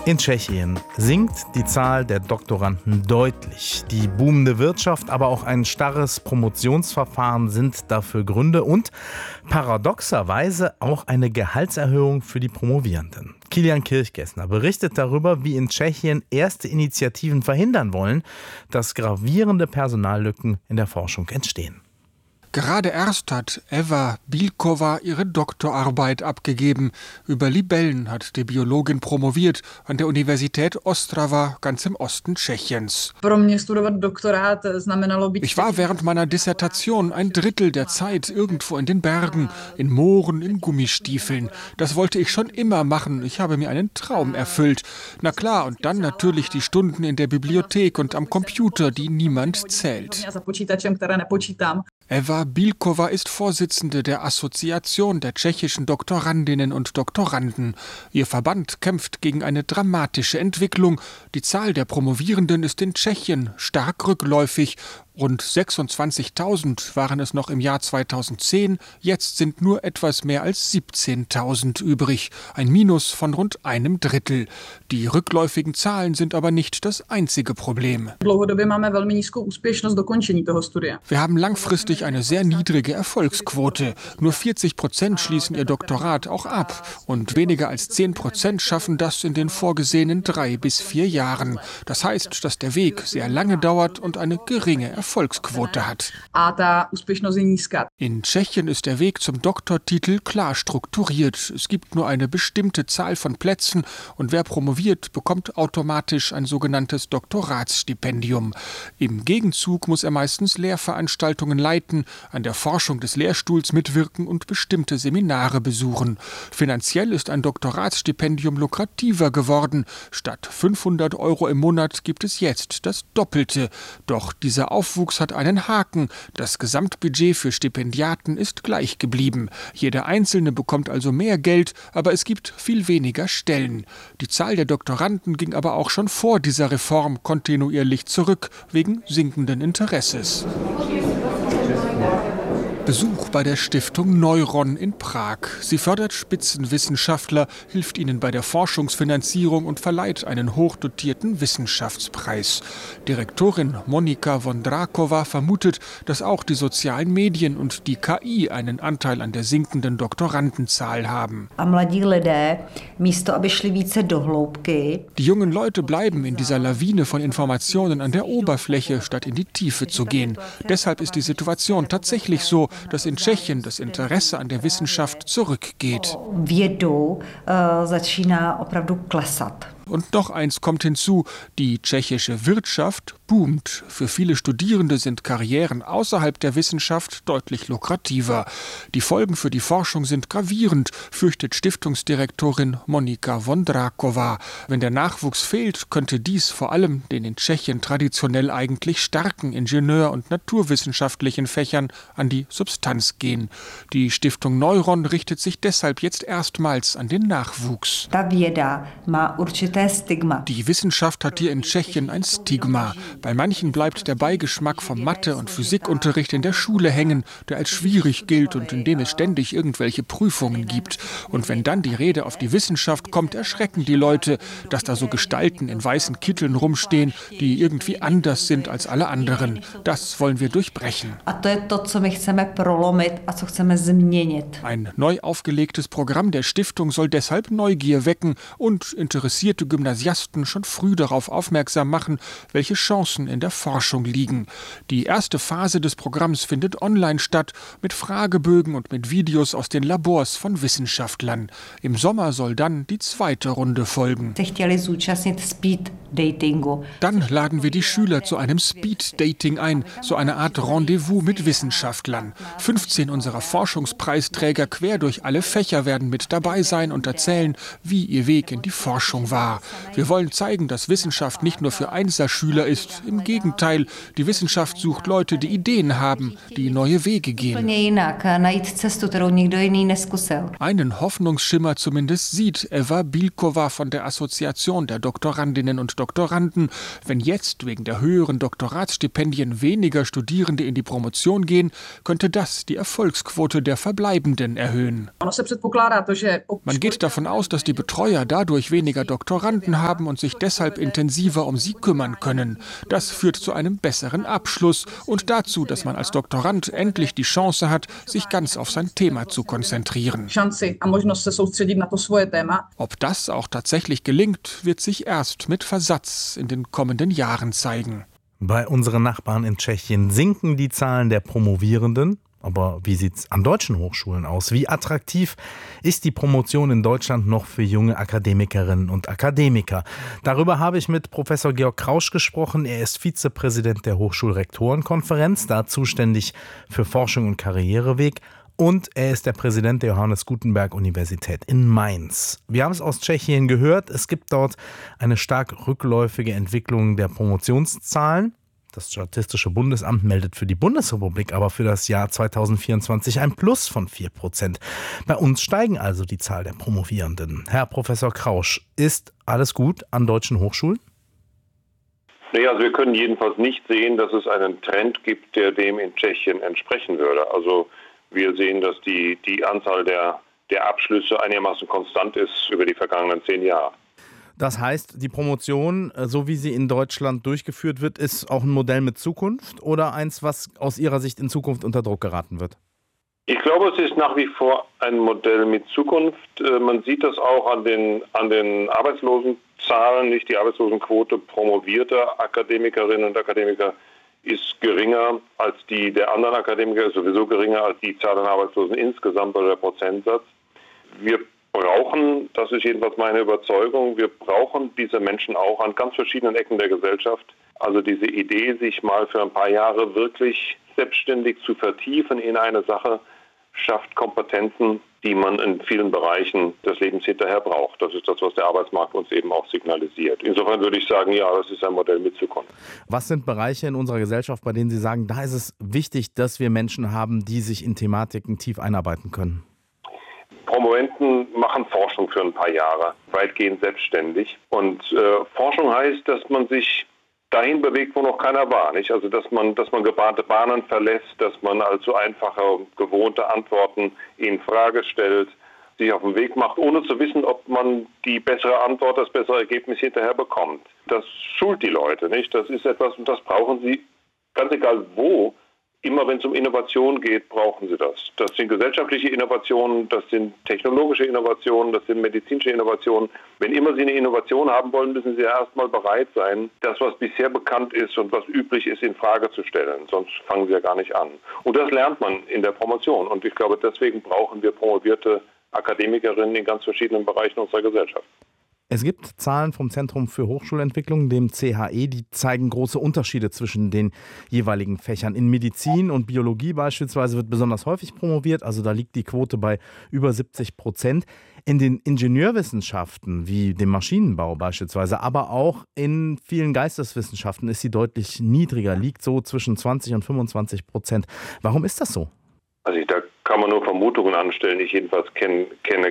In Tschechien sinkt die Zahl der Doktoranden deutlich. Die boomende Wirtschaft, aber auch ein starres Promotionsverfahren sind dafür Gründe und paradoxerweise auch eine Gehaltserhöhung für die Promovierenden. Kilian Kirchgessner berichtet darüber, wie in Tschechien erste Initiativen verhindern wollen, dass gravierende Personallücken in der Forschung entstehen. Gerade erst hat Eva Bílková ihre Doktorarbeit abgegeben. Über Libellen hat die Biologin promoviert an der Universität Ostrava, ganz im Osten Tschechiens. Ich war während meiner Dissertation ein Drittel der Zeit irgendwo in den Bergen, in Mooren, in Gummistiefeln. Das wollte ich schon immer machen. Ich habe mir einen Traum erfüllt. Na klar, und dann natürlich die Stunden in der Bibliothek und am Computer, die niemand zählt. Eva Bílková ist Vorsitzende der Assoziation der tschechischen Doktorandinnen und Doktoranden. Ihr Verband kämpft gegen eine dramatische Entwicklung. Die Zahl der Promovierenden ist in Tschechien stark rückläufig. Rund 26.000 waren es noch im Jahr 2010, jetzt sind nur etwas mehr als 17.000 übrig, ein Minus von rund einem Drittel. Die rückläufigen Zahlen sind aber nicht das einzige Problem. Wir haben langfristig eine sehr niedrige Erfolgsquote. Nur 40% schließen ihr Doktorat auch ab und weniger als 10% schaffen das in den vorgesehenen 3 bis 4 Jahren. Das heißt, dass der Weg sehr lange dauert und eine geringe Erfolgsquote hat. In Tschechien ist der Weg zum Doktortitel klar strukturiert. Es gibt nur eine bestimmte Zahl von Plätzen und wer promoviert, bekommt automatisch ein sogenanntes Doktoratsstipendium. Im Gegenzug muss er meistens Lehrveranstaltungen leiten, an der Forschung des Lehrstuhls mitwirken und bestimmte Seminare besuchen. Finanziell ist ein Doktoratsstipendium lukrativer geworden. Statt 500 € im Monat gibt es jetzt das Doppelte. Doch dieser Aufwuchs hat einen Haken. Das Gesamtbudget für Stipendiaten ist gleich geblieben. Jeder Einzelne bekommt also mehr Geld, aber es gibt viel weniger Stellen. Die Zahl der Doktoranden ging aber auch schon vor dieser Reform kontinuierlich zurück, wegen sinkenden Interesses. Besuch bei der Stiftung Neuron in Prag. Sie fördert Spitzenwissenschaftler, hilft ihnen bei der Forschungsfinanzierung und verleiht einen hochdotierten Wissenschaftspreis. Direktorin Monika Wondráková vermutet, dass auch die sozialen Medien und die KI einen Anteil an der sinkenden Doktorandenzahl haben. Die jungen Leute bleiben in dieser Lawine von Informationen an der Oberfläche, statt in die Tiefe zu gehen. Deshalb ist die Situation tatsächlich so, dass in Tschechien das Interesse an der Wissenschaft zurückgeht. Und noch eins kommt hinzu, die tschechische Wirtschaft boomt. Für viele Studierende sind Karrieren außerhalb der Wissenschaft deutlich lukrativer. Die Folgen für die Forschung sind gravierend, fürchtet Stiftungsdirektorin Monika Wondráková. Wenn der Nachwuchs fehlt, könnte dies vor allem den in Tschechien traditionell eigentlich starken Ingenieur- und naturwissenschaftlichen Fächern an die Substanz gehen. Die Stiftung Neuron richtet sich deshalb jetzt erstmals an den Nachwuchs. Die Wissenschaft hat hier in Tschechien ein Stigma. Bei manchen bleibt der Beigeschmack vom Mathe- und Physikunterricht in der Schule hängen, der als schwierig gilt und in dem es ständig irgendwelche Prüfungen gibt. Und wenn dann die Rede auf die Wissenschaft kommt, erschrecken die Leute, dass da so Gestalten in weißen Kitteln rumstehen, die irgendwie anders sind als alle anderen. Das wollen wir durchbrechen. Ein neu aufgelegtes Programm der Stiftung soll deshalb Neugier wecken und interessierte Gymnasiasten schon früh darauf aufmerksam machen, welche Chancen in der Forschung liegen. Die erste Phase des Programms findet online statt, mit Fragebögen und mit Videos aus den Labors von Wissenschaftlern. Im Sommer soll dann die zweite Runde folgen. Dann laden wir die Schüler zu einem Speed-Dating ein, so eine Art Rendezvous mit Wissenschaftlern. 15 unserer Forschungspreisträger quer durch alle Fächer werden mit dabei sein und erzählen, wie ihr Weg in die Forschung war. Wir wollen zeigen, dass Wissenschaft nicht nur für Einserschüler ist. Im Gegenteil, die Wissenschaft sucht Leute, die Ideen haben, die neue Wege gehen. Einen Hoffnungsschimmer zumindest sieht Eva Bílková von der Assoziation der Doktorandinnen und Doktoranden. Wenn jetzt wegen der höheren Doktoratsstipendien weniger Studierende in die Promotion gehen, könnte das die Erfolgsquote der Verbleibenden erhöhen. Man geht davon aus, dass die Betreuer dadurch weniger Doktoranden haben und sich deshalb intensiver um sie kümmern können. Das führt zu einem besseren Abschluss und dazu, dass man als Doktorand endlich die Chance hat, sich ganz auf sein Thema zu konzentrieren. Ob das auch tatsächlich gelingt, wird sich erst mit Versatz in den kommenden Jahren zeigen. Bei unseren Nachbarn in Tschechien sinken die Zahlen der Promovierenden. Aber wie sieht es an deutschen Hochschulen aus? Wie attraktiv ist die Promotion in Deutschland noch für junge Akademikerinnen und Akademiker? Darüber habe ich mit Professor Georg Krausch gesprochen. Er ist Vizepräsident der Hochschulrektorenkonferenz, da zuständig für Forschung und Karriereweg. Und er ist der Präsident der Johannes Gutenberg Universität in Mainz. Wir haben es aus Tschechien gehört. Es gibt dort eine stark rückläufige Entwicklung der Promotionszahlen. Das Statistische Bundesamt meldet für die Bundesrepublik aber für das Jahr 2024 ein Plus von 4%. Bei uns steigen also die Zahl der Promovierenden. Herr Professor Krausch, ist alles gut an deutschen Hochschulen? Nee, also wir können jedenfalls nicht sehen, dass es einen Trend gibt, der dem in Tschechien entsprechen würde. Also wir sehen, dass die Anzahl der Abschlüsse einigermaßen konstant ist über die vergangenen 10 Jahre. Das heißt, die Promotion, so wie sie in Deutschland durchgeführt wird, ist auch ein Modell mit Zukunft oder eins, was aus Ihrer Sicht in Zukunft unter Druck geraten wird? Ich glaube, es ist nach wie vor ein Modell mit Zukunft. Man sieht das auch an den Arbeitslosenzahlen. Nicht die Arbeitslosenquote promovierter Akademikerinnen und Akademiker ist geringer als die der anderen Akademiker, ist sowieso geringer als die Zahl an Arbeitslosen insgesamt oder der Prozentsatz. Wir brauchen, das ist jedenfalls meine Überzeugung, wir brauchen diese Menschen auch an ganz verschiedenen Ecken der Gesellschaft. Also diese Idee, sich mal für ein paar Jahre wirklich selbstständig zu vertiefen in eine Sache, schafft Kompetenzen, die man in vielen Bereichen des Lebens hinterher braucht. Das ist das, was der Arbeitsmarkt uns eben auch signalisiert. Insofern würde ich sagen, ja, das ist ein Modell mit Zukunft. Was sind Bereiche in unserer Gesellschaft, bei denen Sie sagen, da ist es wichtig, dass wir Menschen haben, die sich in Thematiken tief einarbeiten können? Promoventen machen Forschung für ein paar Jahre, weitgehend selbstständig. Und Forschung heißt, dass man sich dahin bewegt, wo noch keiner war. Nicht? Also dass man gebahnte Bahnen verlässt, dass man also einfache, gewohnte Antworten in Frage stellt, sich auf den Weg macht, ohne zu wissen, ob man die bessere Antwort, das bessere Ergebnis hinterher bekommt. Das schult die Leute, nicht? Das ist etwas, und das brauchen sie, ganz egal wo. Immer wenn es um Innovation geht, brauchen sie das. Das sind gesellschaftliche Innovationen, das sind technologische Innovationen, das sind medizinische Innovationen. Wenn immer sie eine Innovation haben wollen, müssen sie ja erstmal bereit sein, das, was bisher bekannt ist und was üblich ist, in Frage zu stellen. Sonst fangen sie ja gar nicht an. Und das lernt man in der Promotion. Und ich glaube, deswegen brauchen wir promovierte Akademikerinnen in ganz verschiedenen Bereichen unserer Gesellschaft. Es gibt Zahlen vom Zentrum für Hochschulentwicklung, dem CHE, die zeigen große Unterschiede zwischen den jeweiligen Fächern. In Medizin und Biologie beispielsweise wird besonders häufig promoviert, also da liegt die Quote bei über 70%. In den Ingenieurwissenschaften, wie dem Maschinenbau beispielsweise, aber auch in vielen Geisteswissenschaften ist sie deutlich niedriger, liegt so zwischen 20 und 25%. Warum ist das so? Also da kann man nur Vermutungen anstellen. Ich jedenfalls kenne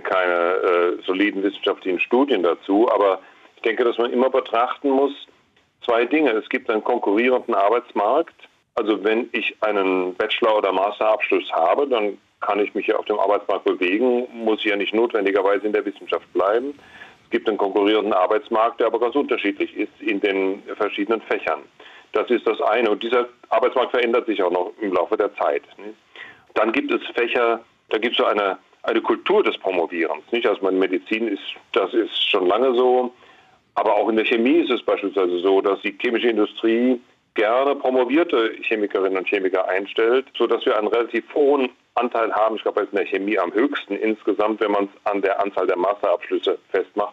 keine soliden wissenschaftlichen Studien dazu. Aber ich denke, dass man immer betrachten muss, zwei Dinge. Es gibt einen konkurrierenden Arbeitsmarkt. Also wenn ich einen Bachelor- oder Masterabschluss habe, dann kann ich mich ja auf dem Arbeitsmarkt bewegen, muss ich ja nicht notwendigerweise in der Wissenschaft bleiben. Es gibt einen konkurrierenden Arbeitsmarkt, der aber ganz unterschiedlich ist in den verschiedenen Fächern. Das ist das eine. Und dieser Arbeitsmarkt verändert sich auch noch im Laufe der Zeit. Dann gibt es Fächer, da gibt es so eine Kultur des Promovierens. Nicht? Also in Medizin das ist schon lange so, aber auch in der Chemie ist es beispielsweise so, dass die chemische Industrie gerne promovierte Chemikerinnen und Chemiker einstellt, sodass wir einen relativ hohen Anteil haben. Ich glaube, er ist in der Chemie am höchsten insgesamt, wenn man es an der Anzahl der Masterabschlüsse festmacht.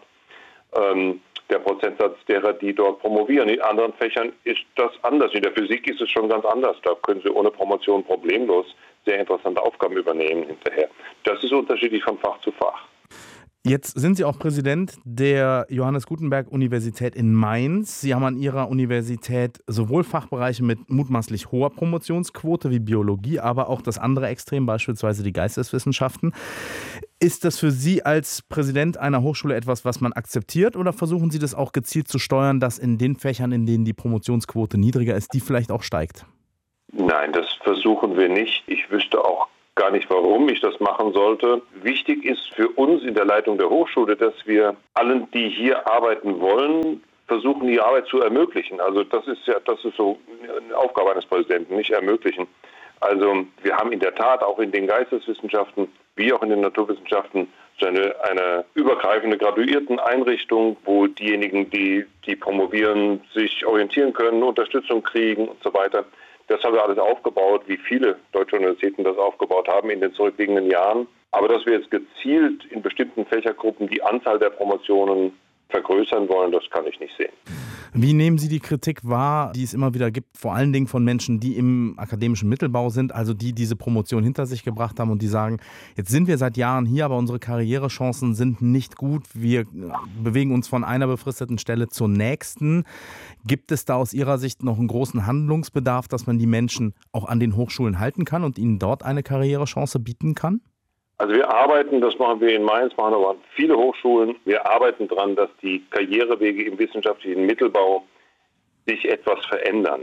Der Prozentsatz derer, die dort promovieren. In anderen Fächern ist das anders. In der Physik ist es schon ganz anders. Da können Sie ohne Promotion problemlos sehr interessante Aufgaben übernehmen hinterher. Das ist unterschiedlich von Fach zu Fach. Jetzt sind Sie auch Präsident der Johannes Gutenberg Universität in Mainz. Sie haben an Ihrer Universität sowohl Fachbereiche mit mutmaßlich hoher Promotionsquote wie Biologie, aber auch das andere Extrem, beispielsweise die Geisteswissenschaften. Ist das für Sie als Präsident einer Hochschule etwas, was man akzeptiert, oder versuchen Sie das auch gezielt zu steuern, dass in den Fächern, in denen die Promotionsquote niedriger ist, die vielleicht auch steigt? Nein, das versuchen wir nicht. Ich wüsste auch gar nicht, warum ich das machen sollte. Wichtig ist für uns in der Leitung der Hochschule, dass wir allen, die hier arbeiten wollen, versuchen, die Arbeit zu ermöglichen. Also das ist so eine Aufgabe eines Präsidenten, nicht ermöglichen. Also wir haben in der Tat auch in den Geisteswissenschaften wie auch in den Naturwissenschaften so eine übergreifende Graduierteneinrichtung, wo diejenigen, die promovieren, sich orientieren können, Unterstützung kriegen und so weiter. Das haben wir alles aufgebaut, wie viele deutsche Universitäten das aufgebaut haben in den zurückliegenden Jahren. Aber dass wir jetzt gezielt in bestimmten Fächergruppen die Anzahl der Promotionen vergrößern wollen, das kann ich nicht sehen. Wie nehmen Sie die Kritik wahr, die es immer wieder gibt, vor allen Dingen von Menschen, die im akademischen Mittelbau sind, also die diese Promotion hinter sich gebracht haben und die sagen, jetzt sind wir seit Jahren hier, aber unsere Karrierechancen sind nicht gut, wir bewegen uns von einer befristeten Stelle zur nächsten. Gibt es da aus Ihrer Sicht noch einen großen Handlungsbedarf, dass man die Menschen auch an den Hochschulen halten kann und ihnen dort eine Karrierechance bieten kann? Also wir arbeiten, das machen wir in Mainz, machen aber viele Hochschulen, wir arbeiten daran, dass die Karrierewege im wissenschaftlichen Mittelbau sich etwas verändern.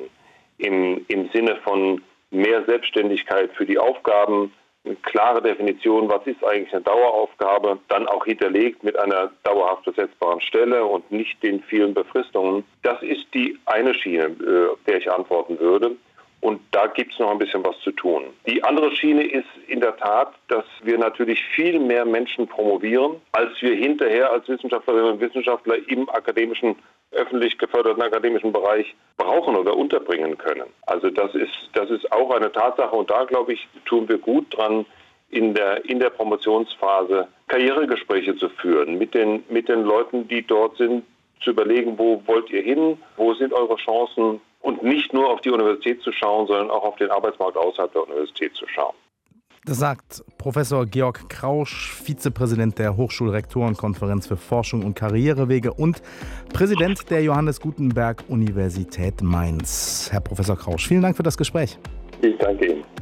Im Sinne von mehr Selbstständigkeit für die Aufgaben, eine klare Definition, was ist eigentlich eine Daueraufgabe, dann auch hinterlegt mit einer dauerhaft besetzbaren Stelle und nicht den vielen Befristungen. Das ist die eine Schiene, der ich antworten würde. Und da gibt es noch ein bisschen was zu tun. Die andere Schiene ist in der Tat, dass wir natürlich viel mehr Menschen promovieren, als wir hinterher als Wissenschaftlerinnen und Wissenschaftler im öffentlich geförderten akademischen Bereich brauchen oder unterbringen können. Also das ist auch eine Tatsache und da, glaube ich, tun wir gut dran, in der Promotionsphase Karrieregespräche zu führen, mit den Leuten, die dort sind, zu überlegen, wo wollt ihr hin, wo sind eure Chancen, und nicht nur auf die Universität zu schauen, sondern auch auf den Arbeitsmarkt außerhalb der Universität zu schauen. Das sagt Professor Georg Krausch, Vizepräsident der Hochschulrektorenkonferenz für Forschung und Karrierewege und Präsident der Johannes Gutenberg Universität Mainz. Herr Professor Krausch, vielen Dank für das Gespräch. Ich danke Ihnen.